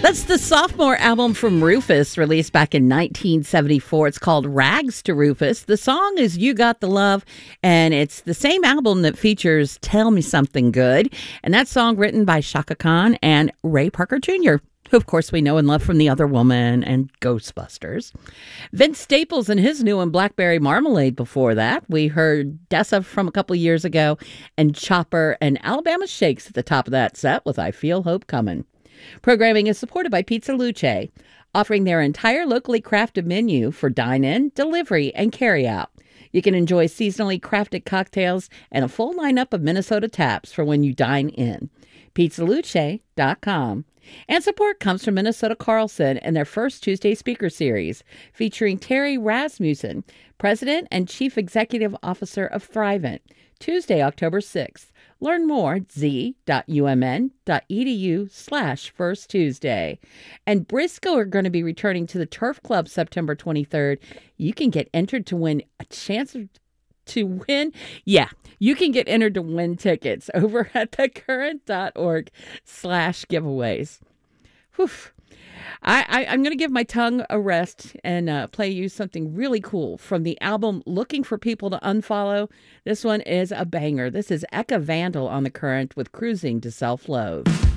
That's the sophomore album from Rufus, released back in 1974. It's called Rags to Rufus. The song is You Got the Love, and it's the same album that features Tell Me Something Good. And that song written by Chaka Khan and Ray Parker Jr., who, of course, we know and love from The Other Woman and Ghostbusters. Vince Staples and his new one, Blackberry Marmalade, before that. We heard Dessa from a couple years ago, and Chopper and Alabama Shakes at the top of that set with I Feel Hope Coming. Programming is supported by Pizza Luce, offering their entire locally crafted menu for dine-in, delivery, and carry-out. You can enjoy seasonally crafted cocktails and a full lineup of Minnesota taps for when you dine in. PizzaLuce.com. And support comes from Minnesota Carlson and their First Tuesday speaker series, featuring Terry Rasmussen, President and Chief Executive Officer of Thrivent, Tuesday, October 6th. Learn more at z.umn.edu/First Tuesday. And Briscoe are going to be returning to the Turf Club September 23rd. You can get entered to win a chance to win. Yeah, you can get entered to win tickets over at thecurrent.org/giveaways. Whew. I'm going to give my tongue a rest and play you something really cool from the album Looking for People to Unfollow. This one is a banger. This is Eka Vandal on The Current with Cruising to Self-Love.